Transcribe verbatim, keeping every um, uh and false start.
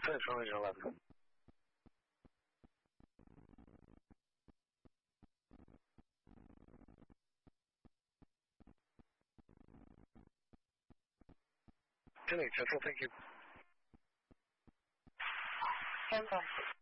Finish on engine eleven. ten eight Central, thank you. Fantastic.